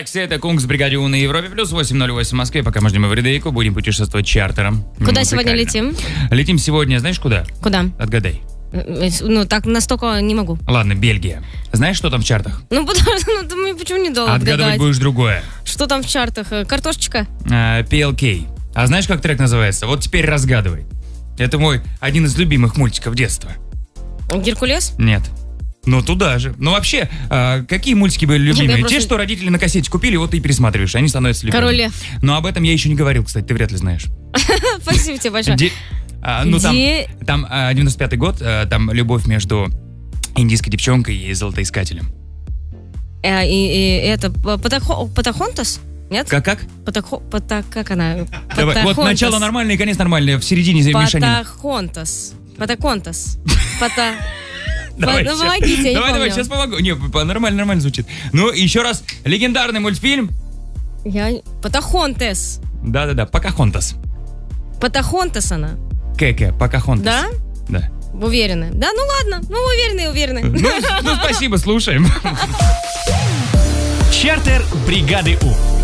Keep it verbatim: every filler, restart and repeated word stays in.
Galaxy, это Кунг с бригаде У на Европе, плюс восемь ноль восемь в Москве, пока мы ждем Эвридейку, будем путешествовать чартером. Куда сегодня летим? Летим сегодня, знаешь куда? Куда? Отгадай. Ну, так настолько не могу. Ладно, Бельгия. Знаешь, что там в чартах? Ну, потому что ну, ты почему не должен Отгадывать отгадать? будешь другое. Что там в чартах? Картошечка? А, пи эл кей. А знаешь, как трек называется? Вот теперь разгадывай. Это мой один из любимых мультиков детства. Геркулес? Нет. Ну, туда же. Ну, вообще, а, какие мультики были любимые? просто... Те, что родители на кассете купили, вот ты и пересматриваешь, они становятся любимыми. Король Лев. Но об этом я еще не говорил, кстати, ты вряд ли знаешь. Спасибо тебе большое. Ди- а, ну, там, Ди- там а, девяносто пятый год, а, там любовь между индийской девчонкой и золотоискателем. Э, и, и это Патахо- Патахонтас? Нет? Как-как? Патахо... Пата... Как она? Давай, вот Патахонтас. начало нормальное и конец нормальное, в середине мешанина. Патахонтас. Патахонтас. Пата... Давай, ну, щас. помогите, я не давай, давай, помню. сейчас помогу. Не, по- нормально, нормально звучит. Ну, еще раз, легендарный мультфильм. Я... Патахонтес. Да-да-да, Покахонтас. Патахонтас она. Кэкэ, Покахонтас. Да? Да. Уверены? Да, ну ладно. Ну, уверены, уверены. Ну, ну, спасибо, слушаем. Чартер бригады У.